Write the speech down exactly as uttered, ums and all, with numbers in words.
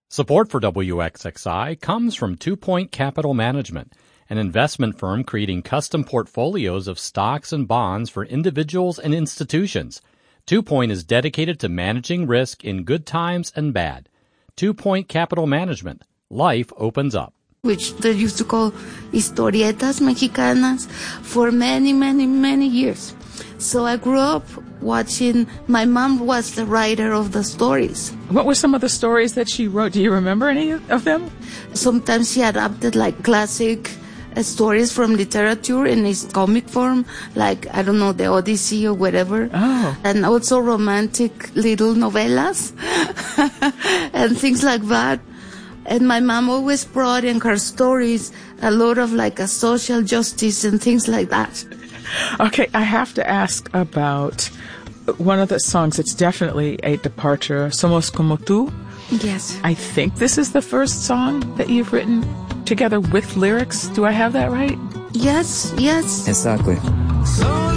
Support for W X X I comes from Two Point Capital Management, an investment firm creating custom portfolios of stocks and bonds for individuals and institutions. Two Point is dedicated to managing risk in good times and bad. Two Point Capital Management. Life opens up. Which they used to call historietas mexicanas for many, many, many years. So I grew up watching. My mom was the writer of the stories. What were some of the stories that she wrote? Do you remember any of them? Sometimes she adapted like classic uh, stories from literature in its comic form, like, I don't know, the Odyssey or whatever. Oh. And also romantic little novellas and things like that. And my mom always brought in her stories a lot of like a social justice and things like that. Okay, I have to ask about one of the songs. It's definitely a departure, Somos Como Tú. Yes. I think this is the first song that you've written together with lyrics. Do I have that right? Yes, yes. Exactly.